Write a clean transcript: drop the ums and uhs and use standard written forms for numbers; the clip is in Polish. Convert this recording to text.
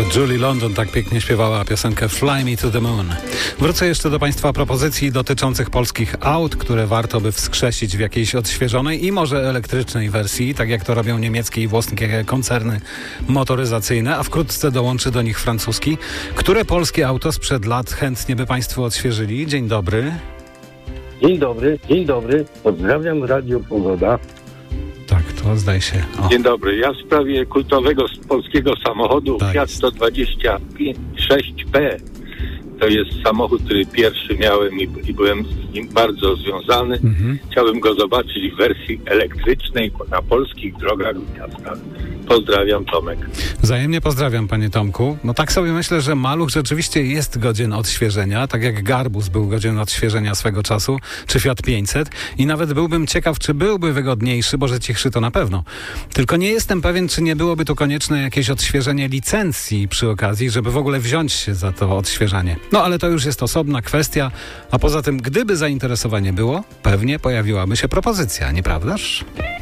To Julie London tak pięknie śpiewała piosenkę Fly Me to the Moon. Wrócę jeszcze do Państwa propozycji dotyczących polskich aut, które warto by wskrzesić w jakiejś odświeżonej i może elektrycznej wersji, tak jak to robią niemieckie i włoskie koncerny motoryzacyjne, a wkrótce dołączy do nich francuski. Które polskie auto sprzed lat chętnie by Państwo odświeżyli? Dzień dobry. Dzień dobry. Pozdrawiam Radio Pogoda. Tak, to zdaje się. O. Dzień dobry. Ja w sprawie kultowego polskiego samochodu Fiat 126P. To jest samochód, który pierwszy miałem i byłem z nim bardzo związany. Chciałbym go zobaczyć w wersji elektrycznej na polskich drogach miasta. Pozdrawiam, Tomek. Wzajemnie pozdrawiam, panie Tomku. No tak sobie myślę, że Maluch rzeczywiście jest godzien odświeżenia, tak jak Garbus był godzien odświeżenia swego czasu, czy Fiat 500 i nawet byłbym ciekaw, czy byłby wygodniejszy, bo że cichszy to na pewno. Tylko nie jestem pewien, czy nie byłoby tu konieczne jakieś odświeżenie licencji przy okazji, żeby w ogóle wziąć się za to odświeżanie. No ale to już jest osobna kwestia, a poza tym, gdyby zainteresowanie było, pewnie pojawiłaby się propozycja, nieprawdaż?